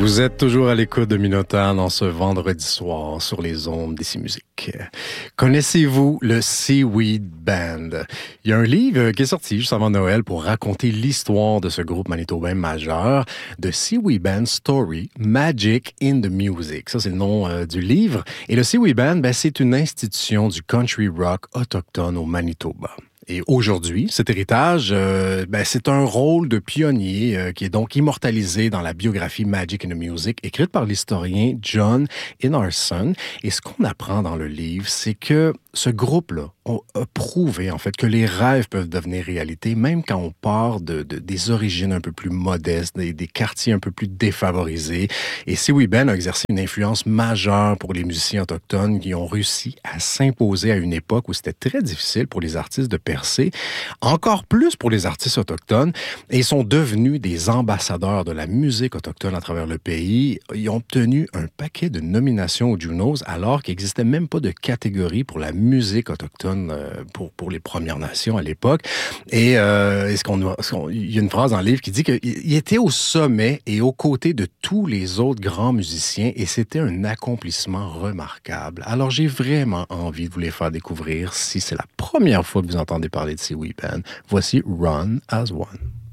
Vous êtes toujours à l'écoute de Minotaur dans ce vendredi soir sur les ondes d'Ici Musique. Connaissez-vous le Seaweed Band? Il y a un livre qui est sorti juste avant Noël pour raconter l'histoire de ce groupe manitobain majeur, The Seaweed Band Story, Magic in the Music. Ça, c'est le nom du livre. Et le Seaweed Band, c'est une institution du country rock autochtone au Manitoba. Et aujourd'hui, cet héritage, c'est un rôle de pionnier qui est donc immortalisé dans la biographie Magic in the Music, écrite par l'historien John Inarson. Et ce qu'on apprend dans le livre, c'est que ce groupe-là a prouvé, en fait, que les rêves peuvent devenir réalité, même quand on part des origines un peu plus modestes, des quartiers un peu plus défavorisés. Et Seaweed Band a exercé une influence majeure pour les musiciens autochtones qui ont réussi à s'imposer à une époque où c'était très difficile pour les artistes de percer, encore plus pour les artistes autochtones, et sont devenus des ambassadeurs de la musique autochtone à travers le pays. Ils ont obtenu un paquet de nominations aux Junos, alors qu'il n'existait même pas de catégorie pour la musique autochtone pour les Premières Nations à l'époque. Et il y a une phrase dans le livre qui dit qu'il était au sommet et aux côtés de tous les autres grands musiciens, et c'était un accomplissement remarquable. Alors j'ai vraiment envie de vous les faire découvrir si c'est la première fois que vous entendez parler de Seaweed Band. Voici Run as One.